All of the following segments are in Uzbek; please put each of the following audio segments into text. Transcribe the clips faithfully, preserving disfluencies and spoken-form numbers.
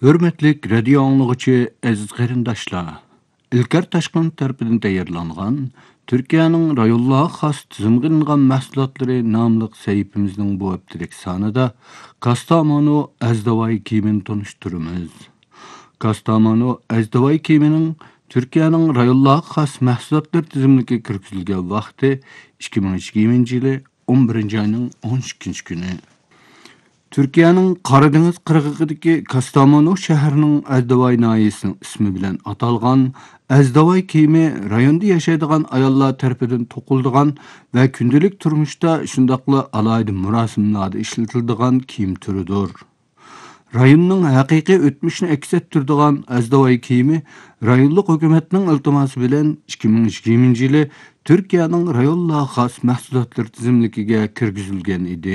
Hürmetlik radio anlıqçı aziz qarindaşlar. İlker Taşqın tərəfindən tayarlanğan Türkiye'nin rayonlarga xas tizimləngan mahsulotlari namlıq səhifimizin bu haftalık sanıda Kastamonu Azdavay kiyimini tanıştırımız. Kastamonu Azdavay kiyiminin Türkiye'nin rayonlarga xas mahsulotlar tizimligiga kirgizilgan vaqti ikki ming yigirmanchi yili o'n birinchi ayning o'n ikkinchi kuni. Türkiye'nin Karadeniz qirg'og'idagi Kastamonu shahrining Azdavay nahiyəsinin ismi bilan atalgan Azdavay kiyimi rayonda yashaydigan ayollar tarafidan to'qildigan va kundalik turmushda shundaqla alayda murosimlarda ishlatiladigan kiyim turidir. Rayonning haqiqiy o'tmishini aks ettiradigan Azdavay kiyimi rayonlik hukumatning iltimosi bilan ikki ming yigirmanchi yili Türkiye'nin rayonlarga xos mahsulotlar tizimligiga kirgizilgan edi.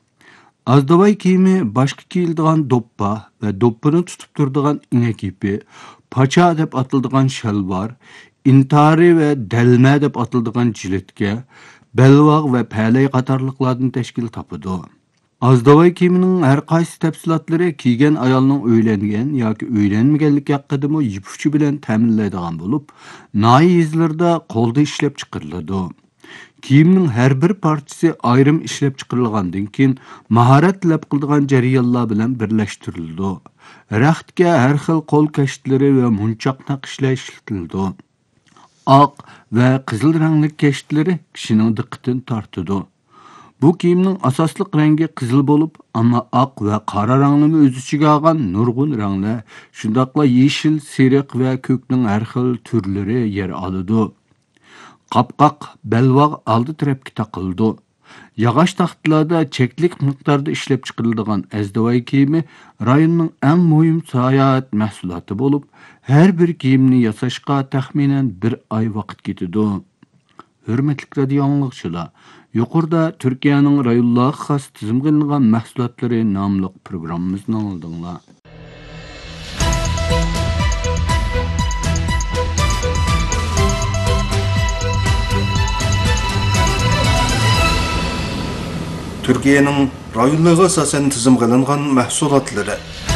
Azdavay kiyimi başqa kiyildigan doppa və doppani tutub turdigan inek ipi, paça deb atıldigan şalvar, intari və dəlmə deb atıldigan jiletga, belvaq və pəlay qatarlıqlardan təşkil tapıdı. Azdavay kiyiminin hər qaysı təfsilatları kiygen ayolning o'ylangan yoki o'ylanmaganligi haqida ipuchi bilan ta'minlaydigan bo'lib, nahiya izlarida qo'lda ishlab chiqariladi. Kiyimning har bir parchasi ayrim ishlab chiqarilgandan keyin mahorat talab qiladigan jarayonlar bilan birlashtirildi. Raxtga har xil qo'l kashtlari va munchoq naqshlar ishlatildi. Oq va qizil rangli kashtlari kishining diqqatini tortdi. Bu kiyimning asosli rangi qizil bo'lib, ammo oq va qora rangni o'z ichiga olgan nurg'un ranglar, shundaqla yeshil, seriq va ko'kning har xil turlari yer oladi. Qapqaq, belvaq aldı tarafga taqildi. Yağaç taxtlarda cheklik miqdorda ishlab chiqariladigan Azdavay kiyimi rayonning eng muhim sayohat mahsuloti bo'lib, har bir kiyimni yasashga taxminan bir oy vaqt ketadi. Hurmatli radio anlıqçılar, yuqorida Türkiye'nin rayonlarga xos tizimlangan mahsulotlari nomli programmamizni oldinglar. Türkiye'nin rayonlarga asasen tizimlangan mahsulotları